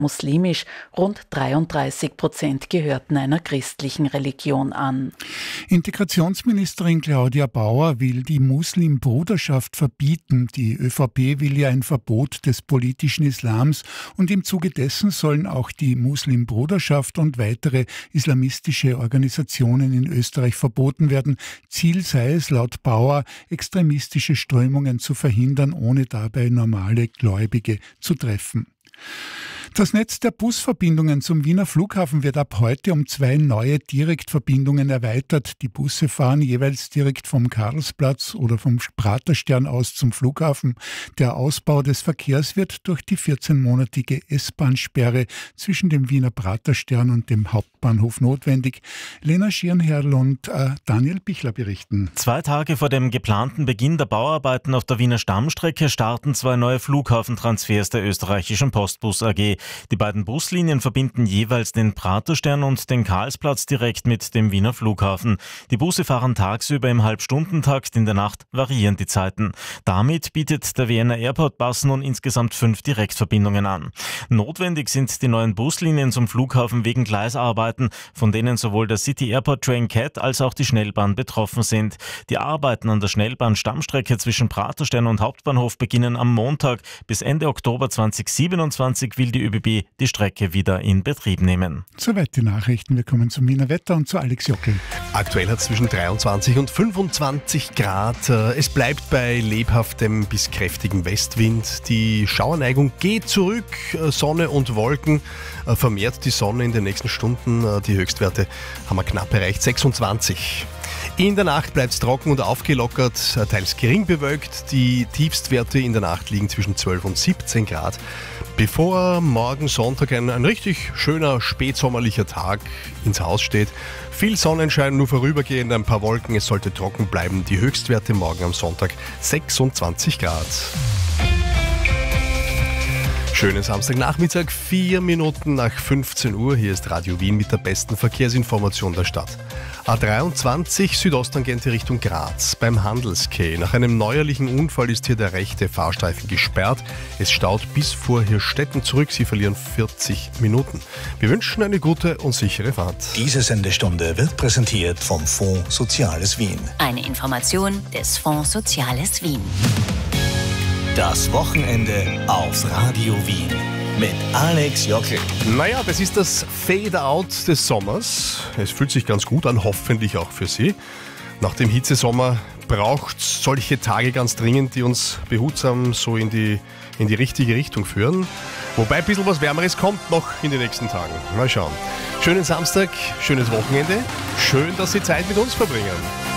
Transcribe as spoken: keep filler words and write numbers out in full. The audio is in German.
muslimisch, rund dreiunddreißig Prozent gehörten einer christlichen Religion an. Integrationsministerin Claudia Bauer will die Muslimbruderschaft verbieten. Die ÖVP will ja ein Verbot des politischen Islams und im Zuge dessen sollen auch die Muslimbruderschaft und weitere islamistische Organisationen in Österreich verboten werden. Ziel sei es laut Bauer, extremistische Strömungen zu verhindern, ohne dabei normale Gläubige zu treffen. Das Netz der Busverbindungen zum Wiener Flughafen wird ab heute um zwei neue Direktverbindungen erweitert. Die Busse fahren jeweils direkt vom Karlsplatz oder vom Praterstern aus zum Flughafen. Der Ausbau des Verkehrs wird durch die vierzehnmonatige S-Bahn-Sperre zwischen dem Wiener Praterstern und dem Hauptbahnhof notwendig. Lena Schirnherrl und äh, Daniel Bichler berichten. Zwei Tage vor dem geplanten Beginn der Bauarbeiten auf der Wiener Stammstrecke starten zwei neue Flughafentransfers der österreichischen Postbus A G. Die beiden Buslinien verbinden jeweils den Praterstern und den Karlsplatz direkt mit dem Wiener Flughafen. Die Busse fahren tagsüber im Halbstundentakt, in der Nacht variieren die Zeiten. Damit bietet der Vienna Airport Bus nun insgesamt fünf Direktverbindungen an. Notwendig sind die neuen Buslinien zum Flughafen wegen Gleisarbeiten, von denen sowohl der City Airport Train Cat als auch die Schnellbahn betroffen sind. Die Arbeiten an der Schnellbahn-Stammstrecke zwischen Praterstern und Hauptbahnhof beginnen am Montag. Bis Ende Oktober zweitausendsiebenundzwanzig will die ÖBB die Strecke wieder in Betrieb nehmen. Soweit die Nachrichten. Wir kommen zum Wiener Wetter und zu Alex Jockel. Aktuell hat es zwischen dreiundzwanzig und fünfundzwanzig Grad. Es bleibt bei lebhaftem bis kräftigem Westwind. Die Schauerneigung geht zurück. Sonne und Wolken. Vermehrt die Sonne in den nächsten Stunden. Die Höchstwerte haben wir knapp erreicht, sechsundzwanzig. In der Nacht bleibt es trocken und aufgelockert, teils gering bewölkt. Die Tiefstwerte in der Nacht liegen zwischen zwölf und siebzehn Grad. Bevor morgen Sonntag ein, ein richtig schöner spätsommerlicher Tag ins Haus steht, viel Sonnenschein, nur vorübergehend ein paar Wolken, es sollte trocken bleiben. Die Höchstwerte morgen am Sonntag sechsundzwanzig Grad. Schönen Samstagnachmittag, vier Minuten nach fünfzehn Uhr. Hier ist Radio Wien mit der besten Verkehrsinformation der Stadt. A dreiundzwanzig Südosttangente Richtung Graz beim Handelsquai. Nach einem neuerlichen Unfall ist hier der rechte Fahrstreifen gesperrt. Es staut bis vor Hirstetten zurück. Sie verlieren vierzig Minuten. Wir wünschen eine gute und sichere Fahrt. Diese Sendestunde wird präsentiert vom Fonds Soziales Wien. Eine Information des Fonds Soziales Wien. Das Wochenende auf Radio Wien mit Alex Jockel. Naja, das ist das Fade-out des Sommers. Es fühlt sich ganz gut an, hoffentlich auch für Sie. Nach dem Hitzesommer braucht es solche Tage ganz dringend, die uns behutsam so in die, in die richtige Richtung führen. Wobei ein bisschen was Wärmeres kommt noch in den nächsten Tagen. Mal schauen. Schönen Samstag, schönes Wochenende. Schön, dass Sie Zeit mit uns verbringen.